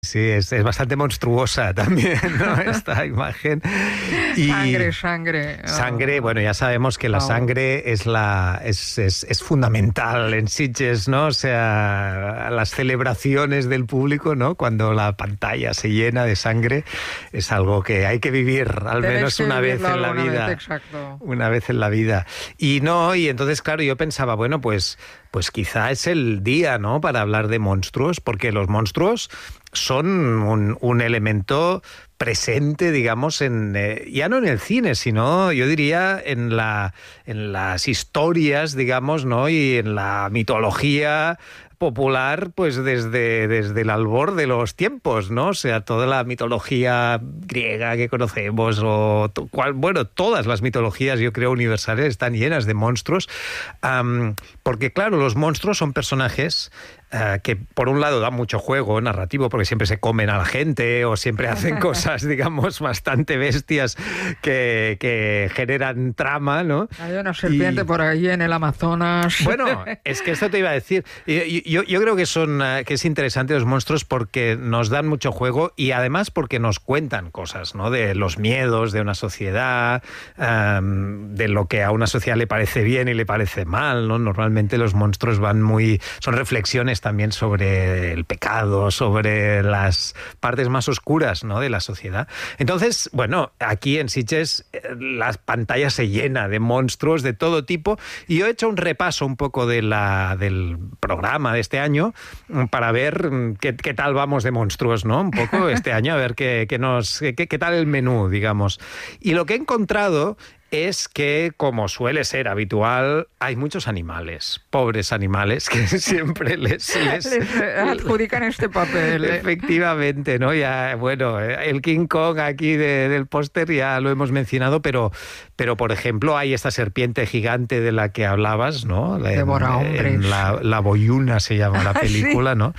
Sí, es bastante monstruosa también, ¿no? Esta imagen. Y Sangre. sangre, bueno, ya sabemos que la sangre es fundamental en Sitges, ¿no? O sea, las celebraciones del público, ¿no? Cuando la pantalla se llena de sangre, es algo que hay que vivir al menos una vez en la vida. Exacto. Una vez en la vida. Y entonces, claro, yo pensaba, bueno, pues quizá es el día, ¿no? Para hablar de monstruos, porque los monstruos son un elemento presente, digamos, ya no en el cine, sino, yo diría, en las historias, digamos, ¿no? Y en la mitología popular, pues desde el albor de los tiempos, ¿no? O sea, toda la mitología griega que conocemos, todas las mitologías, yo creo, universales, están llenas de monstruos, porque, claro, los monstruos son personajes que por un lado dan mucho juego narrativo porque siempre se comen a la gente o siempre hacen cosas, digamos, bastante bestias que generan trama, ¿no? Hay una serpiente por ahí en el Amazonas. Bueno, es que esto te iba a decir. Yo creo que es interesante los monstruos porque nos dan mucho juego y además porque nos cuentan cosas, ¿no? De los miedos de una sociedad, de lo que a una sociedad le parece bien y le parece mal, ¿no? Normalmente los monstruos son reflexiones también sobre el pecado, sobre las partes más oscuras, ¿no? De la sociedad. Entonces, bueno, aquí en Sitges las pantallas se llenan de monstruos de todo tipo y yo he hecho un repaso un poco del programa de este año para ver qué tal vamos de monstruos, ¿no? Un poco este año, a ver qué tal el menú, digamos. Y lo que he encontrado es que, como suele ser habitual, hay muchos animales, pobres animales, que siempre les adjudican este papel. Efectivamente, ¿no? Ya, bueno, el King Kong aquí del póster ya lo hemos mencionado, pero por ejemplo hay esta serpiente gigante de la que hablabas, ¿no? Devora hombres. La Boyuna se llama la película, Sí. ¿no?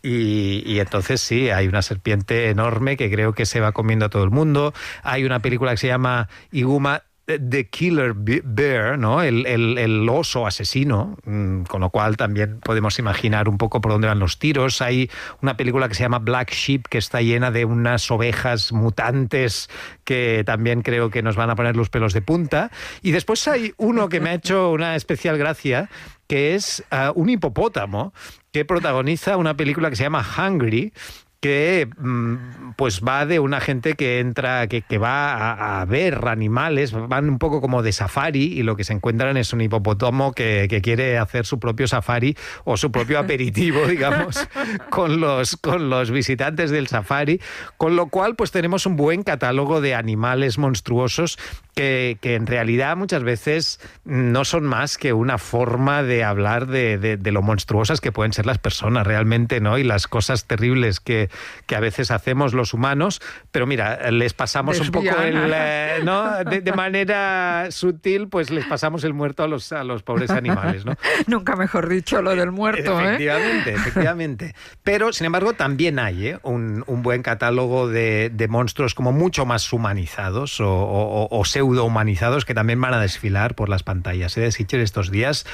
Y entonces sí, hay una serpiente enorme que creo que se va comiendo a todo el mundo. Hay una película que se llama Iguma The Killer Bear, ¿no? El oso asesino, con lo cual también podemos imaginar un poco por dónde van los tiros. Hay una película que se llama Black Sheep, que está llena de unas ovejas mutantes que también creo que nos van a poner los pelos de punta. Y después hay uno que me ha hecho una especial gracia, que es un hipopótamo que protagoniza una película que se llama Hungry, que pues va de una gente que entra, que va a ver animales, van un poco como de safari y lo que se encuentran es un hipopótamo que quiere hacer su propio safari o su propio aperitivo, digamos, con los visitantes del safari, con lo cual pues tenemos un buen catálogo de animales monstruosos que en realidad muchas veces no son más que una forma de hablar de lo monstruosas que pueden ser las personas realmente, ¿no? Y las cosas terribles que a veces hacemos los humanos, pero mira, les pasamos un poco ¿no? De manera sutil, pues les pasamos el muerto a los pobres animales, ¿no? Nunca mejor dicho lo del muerto, Efectivamente. Pero, sin embargo, también hay un buen catálogo de monstruos como mucho más humanizados o pseudo-humanizados que también van a desfilar por las pantallas de Sitges estos días.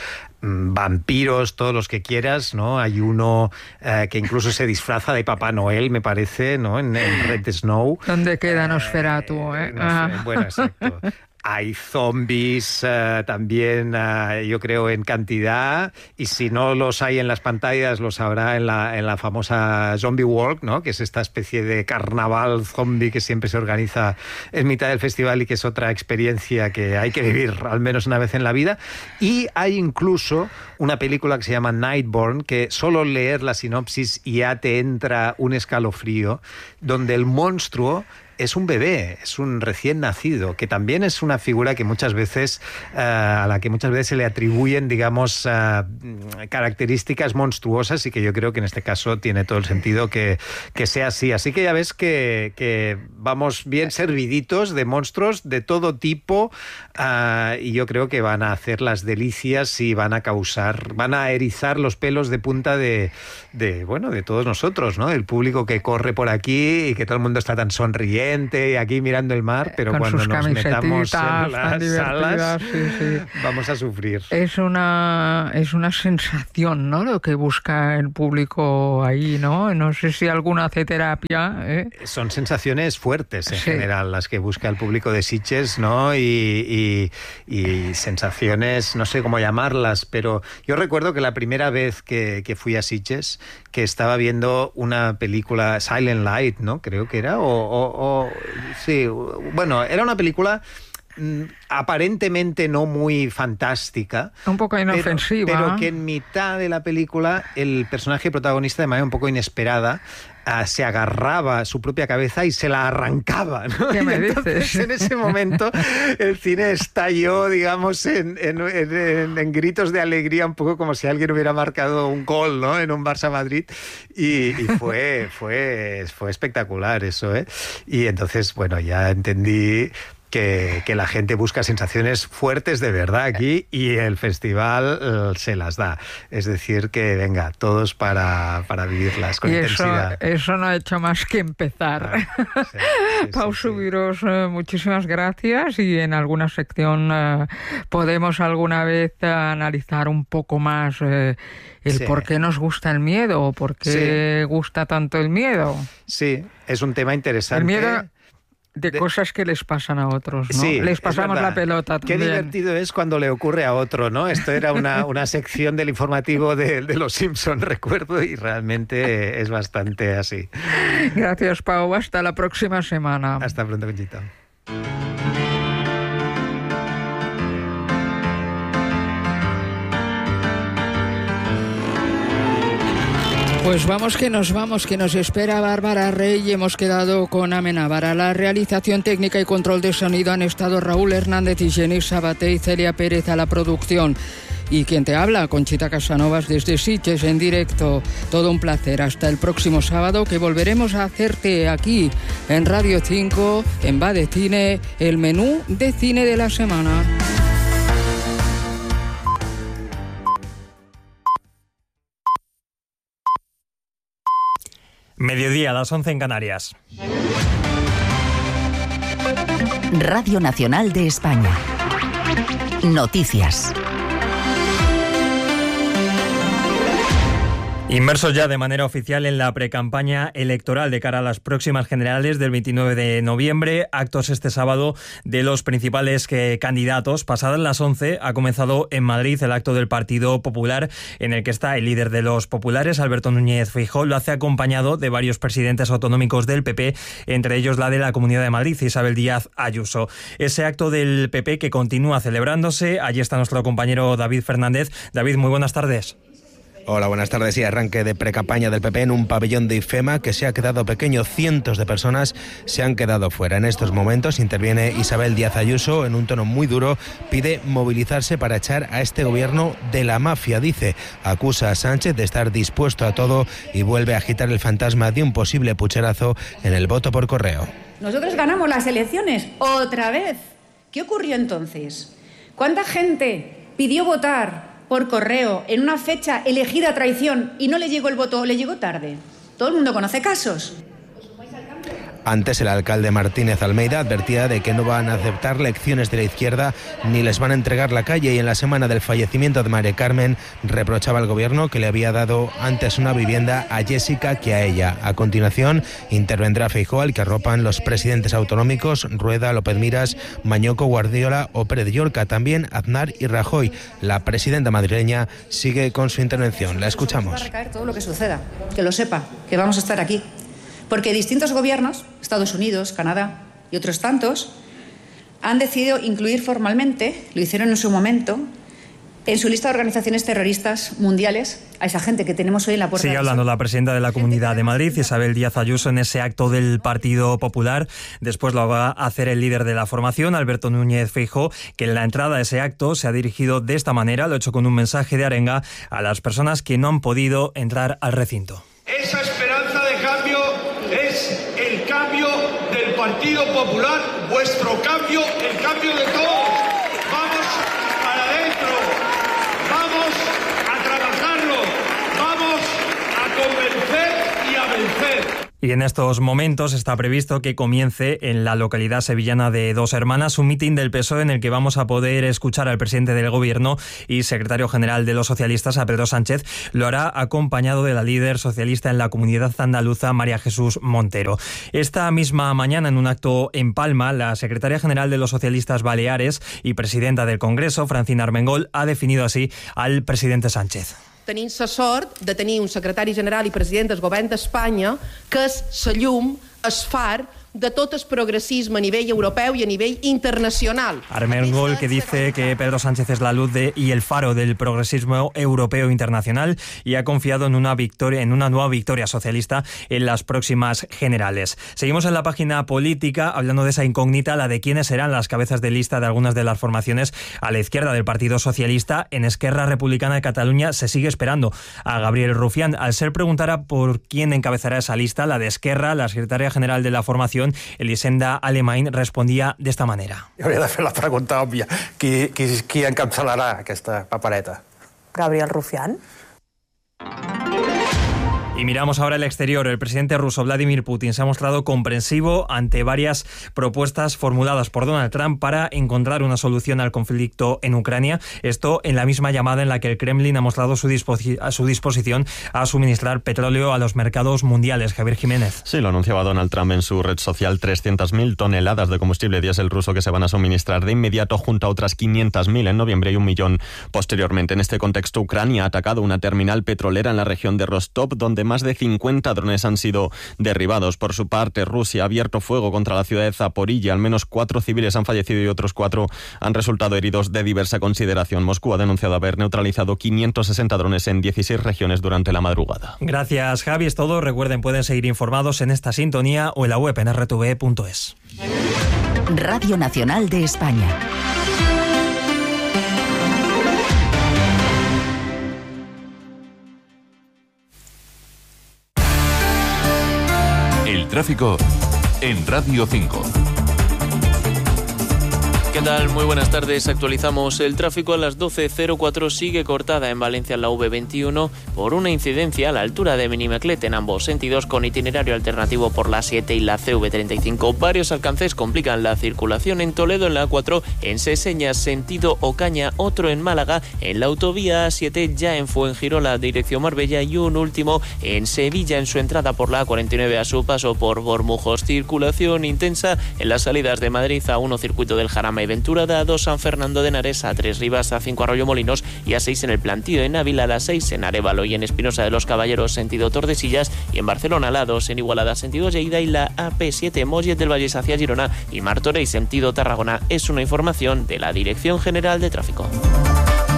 Vampiros, todos los que quieras, ¿no? Hay uno que incluso se disfraza de Papá Noel, me parece, ¿no? En Red Snow. ¿Dónde queda Nosferatu? No sé, bueno, exacto. Hay zombies también, yo creo, en cantidad, y si no los hay en las pantallas, los habrá en la famosa Zombie Walk, ¿no? Que es esta especie de carnaval zombie que siempre se organiza en mitad del festival y que es otra experiencia que hay que vivir al menos una vez en la vida. Y hay incluso una película que se llama Nightborn, que solo leer la sinopsis ya te entra un escalofrío, donde el monstruo es un bebé, es un recién nacido, que también es una figura que muchas veces a la que muchas veces se le atribuyen, digamos, características monstruosas, y que yo creo que en este caso tiene todo el sentido que sea así. Así que ya ves que vamos bien serviditos de monstruos de todo tipo, y yo creo que van a hacer las delicias y van a erizar los pelos de punta de todos nosotros, ¿no? El público que corre por aquí y que todo el mundo está tan sonriente sonriente y aquí mirando el mar, pero con cuando sus nos metamos camisetitas en tan las divertidas, salas sí. vamos a sufrir. Es una sensación, ¿no?, lo que busca el público ahí, ¿no? No sé si alguna hace terapia, ¿eh? Son sensaciones fuertes en Sí. general las que busca el público de Sitges, ¿no? Y sensaciones, no sé cómo llamarlas, pero yo recuerdo que la primera vez que fui a Sitges, que estaba viendo una película, Silent Light, ¿no? Creo que era, sí, bueno, era una película aparentemente no muy fantástica, Un poco inofensiva. pero que en mitad de la película el personaje protagonista, de manera un poco inesperada, se agarraba a su propia cabeza y se la arrancaba, ¿no? ¿Qué me Y entonces, dices? en ese momento el cine estalló, digamos, en gritos de alegría, un poco como si alguien hubiera marcado un gol, ¿no?, en un Barça-Madrid, y fue espectacular eso, ¿eh? Y entonces, bueno, ya entendí que la gente busca sensaciones fuertes de verdad aquí, y el festival se las da. Es decir, que venga, todos para vivirlas con Y intensidad. eso no ha hecho más que empezar. Sí, Pau sí. Subiros, muchísimas gracias, y en alguna sección podemos alguna vez analizar un poco más el Sí. por qué nos gusta el miedo, o por qué gusta tanto el miedo. Sí, es un tema interesante. El miedo de cosas que les pasan a otros, ¿no? Sí, Les es pasamos verdad. la pelota Qué también. divertido es cuando le ocurre a otro, ¿no? Esto era una sección del informativo de Los Simpson, recuerdo, y realmente es bastante así. Gracias, Pau. Hasta la próxima semana. Hasta pronto, Conchita. Pues vamos, que nos espera Bárbara Rey, y hemos quedado con Amenábar. A la realización técnica y control de sonido han estado Raúl Hernández y Jenny Sabaté, y Celia Pérez a la producción. Y quien te habla, Conchita Casanovas, desde Sitges en directo. Todo un placer. Hasta el próximo sábado, que volveremos a hacerte aquí en Radio 5, en Va de Cine, el menú de cine de la semana. Mediodía, a las 11 en Canarias. Radio Nacional de España. Noticias. Inmersos ya de manera oficial en la precampaña electoral de cara a las próximas generales del 29 de noviembre, actos este sábado de los principales candidatos. Pasadas las 11 ha comenzado en Madrid el acto del Partido Popular, en el que está el líder de los populares, Alberto Núñez Feijóo. Lo hace acompañado de varios presidentes autonómicos del PP, entre ellos la de la Comunidad de Madrid, Isabel Díaz Ayuso. Ese acto del PP que continúa celebrándose. Allí está nuestro compañero David Fernández. David, muy buenas tardes. Hola, buenas tardes. Y arranque de precampaña del PP en un pabellón de IFEMA que se ha quedado pequeño. Cientos de personas se han quedado fuera. En estos momentos interviene Isabel Díaz Ayuso en un tono muy duro. Pide movilizarse para echar a este gobierno de la mafia, dice. Acusa a Sánchez de estar dispuesto a todo y vuelve a agitar el fantasma de un posible pucherazo en el voto por correo. Nosotros ganamos las elecciones otra vez. ¿Qué ocurrió entonces? ¿Cuánta gente pidió votar por correo en una fecha elegida a traición y no le llegó el voto o le llegó tarde? Todo el mundo conoce casos. Antes, el alcalde Martínez Almeida advertía de que no van a aceptar lecciones de la izquierda ni les van a entregar la calle, y en la semana del fallecimiento de María Carmen reprochaba al gobierno que le había dado antes una vivienda a Jessica que a ella. A continuación intervendrá Feijóo, al que arropan los presidentes autonómicos Rueda, López Miras, Mañoco, Guardiola o Pérez Llorca, también Aznar y Rajoy. La presidenta madrileña sigue con su intervención. La escuchamos. Va a recaer todo lo que suceda, que lo sepa, que vamos a estar aquí. Porque distintos gobiernos, Estados Unidos, Canadá y otros tantos, han decidido incluir formalmente, lo hicieron en su momento, en su lista de organizaciones terroristas mundiales a esa gente que tenemos hoy en la puerta. Sigue hablando la presidenta de la Comunidad de Madrid, Isabel Díaz Ayuso, en ese acto del Partido Popular. Después lo va a hacer el líder de la formación, Alberto Núñez Feijóo, que en la entrada a ese acto se ha dirigido de esta manera, lo ha hecho con un mensaje de arenga a las personas que no han podido entrar al recinto. Esa esperanza de cambio es el cambio del Partido Popular, vuestro cambio, el cambio de todos. Vamos para adentro, vamos a trabajarlo, vamos a convencer y a vencer. Y en estos momentos está previsto que comience en la localidad sevillana de Dos Hermanas un mitin del PSOE en el que vamos a poder escuchar al presidente del Gobierno y secretario general de los socialistas, a Pedro Sánchez. Lo hará acompañado de la líder socialista en la comunidad andaluza, María Jesús Montero. Esta misma mañana, en un acto en Palma, la secretaria general de los socialistas baleares y presidenta del Congreso, Francina Armengol, ha definido así al presidente Sánchez. Tenim la sort de tenir un secretari general i president del govern d'Espanya que és la llum, el far de tot el progressisme a nivell europeu i a nivell internacional. Armengol, que dice que Pedro Sánchez es la luz y el faro del progresismo europeo internacional y ha confiado en una nueva victoria socialista en las próximas generales. Seguimos en la página política hablando de esa incógnita, la de quiénes serán las cabezas de lista de algunas de las formaciones a la izquierda del Partido Socialista. En Esquerra Republicana de Cataluña se sigue esperando a Gabriel Rufián. Al ser preguntada por quién encabezará esa lista, la de Esquerra, la secretaria general de la formación, Elisenda Alemany, respondía de esta manera. Hauria de fer la pregunta òbvia. Qui encapçalarà aquesta papereta? Gabriel Rufián. Y miramos ahora el exterior. El presidente ruso Vladimir Putin se ha mostrado comprensivo ante varias propuestas formuladas por Donald Trump para encontrar una solución al conflicto en Ucrania. Esto en la misma llamada en la que el Kremlin ha mostrado su disposición a suministrar petróleo a los mercados mundiales. Javier Jiménez. Sí, lo anunciaba Donald Trump en su red social. 300.000 toneladas de combustible diésel ruso que se van a suministrar de inmediato, junto a otras 500.000 en noviembre y 1 millón posteriormente. En este contexto, Ucrania ha atacado una terminal petrolera en la región de Rostov, donde más de 50 drones han sido derribados. Por su parte, Rusia ha abierto fuego contra la ciudad de Zaporilla. Al menos 4 civiles han fallecido y otros 4 han resultado heridos de diversa consideración. Moscú ha denunciado haber neutralizado 560 drones en 16 regiones durante la madrugada. Gracias, Javi. Es todo. Recuerden, pueden seguir informados en esta sintonía o en la web en rtve.es. Radio Nacional de España. El tráfico en Radio 5. ¿Qué tal? Muy buenas tardes. Actualizamos el tráfico a las 12:04. Sigue cortada en Valencia la V21 por una incidencia a la altura de Minimeclet en ambos sentidos, con itinerario alternativo por la 7 y la CV35. Varios alcances complican la circulación en Toledo en la A4, en Seseñas sentido Ocaña, otro en Málaga, en la autovía A7 ya en Fuengirola dirección Marbella y un último en Sevilla en su entrada por la A49 a su paso por Bormujos. Circulación intensa en las salidas de Madrid, A1 circuito del Jarama y Ventura, A2 San Fernando de Henares, A3 Rivas, A5 Arroyomolinos y A6 en el Plantío en Ávila, A6 en Arévalo y en Espinosa de los Caballeros sentido Tordesillas y en Barcelona, A2 en Igualada sentido Lleida y la AP7 Mollet del Valles hacia Girona y Martorell sentido Tarragona. Es una información de la Dirección General de Tráfico.